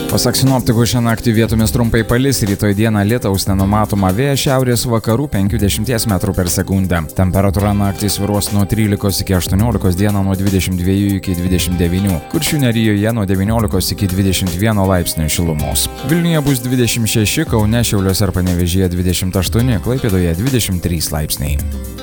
Pasak sinoptikų, šią naktį vietomis trumpai palis, rytoj dieną lietaus nenumatoma, vėjas šiaurės vakarų 5–10 m/s. Temperatūra naktį svyruos nuo 13 iki 18, dieną nuo 22 iki 29, Kuršių nerijoje nuo 19 iki 21 laipsnių šilumos. Vilniuje bus 26, Kaune, Šiauliuose ir Panevėžyje 28, Klaipėdoje 23 laipsniai.